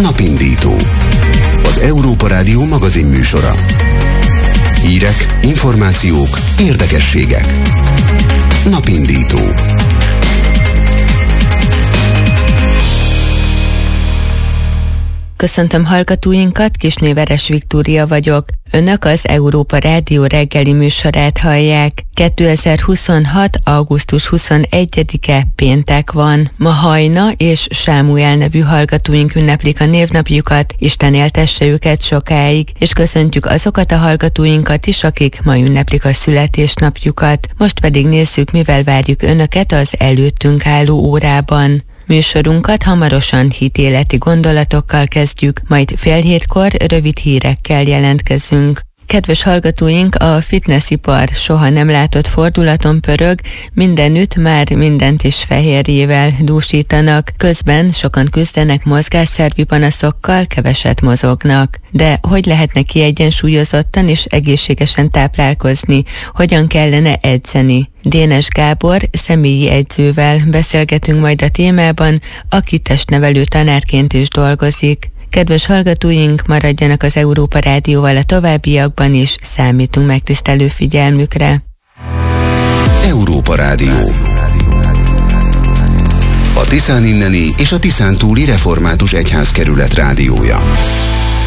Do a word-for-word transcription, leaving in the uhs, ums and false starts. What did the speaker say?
Napindító. Az Európa Rádió magazin műsora. Hírek, információk, érdekességek. Napindító. Köszöntöm hallgatóinkat, Kisné Veres Viktória vagyok. Önök az Európa Rádió reggeli műsorát hallják. kétezer-huszonhat. augusztus huszonegyedike péntek van. Ma Hajna és Sámuel nevű hallgatóink ünneplik a névnapjukat, Isten éltesse őket sokáig, és köszöntjük azokat a hallgatóinkat is, akik ma ünneplik a születésnapjukat. Most pedig nézzük, mivel várjuk önöket az előttünk álló órában. Műsorunkat hamarosan hitéleti gondolatokkal kezdjük, majd fél hétkor rövid hírekkel jelentkezünk. Kedves hallgatóink, a fitnessipar soha nem látott fordulaton pörög, mindenütt már mindent is fehérjével dúsítanak, közben sokan küzdenek mozgásszervi panaszokkal, keveset mozognak. De hogy lehetne kiegyensúlyozottan és egészségesen táplálkozni? Hogyan kellene edzeni? Dénes Gábor személyi edzővel beszélgetünk majd a témában, aki testnevelő tanárként is dolgozik. Kedves hallgatóink, maradjanak az Európa Rádióval a továbbiakban is, számítunk megtisztelő figyelmükre. Európa Rádió. A Tiszán inneni és a Tiszán túli református egyházkerület rádiója.